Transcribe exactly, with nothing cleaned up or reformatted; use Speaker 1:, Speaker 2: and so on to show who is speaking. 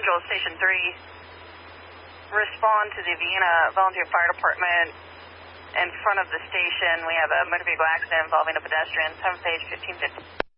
Speaker 1: Visual Station three. Respond to the Vienna Volunteer Fire Department. In front of the station, we have a motor vehicle accident involving a pedestrian. seventh page, fifteen fifty.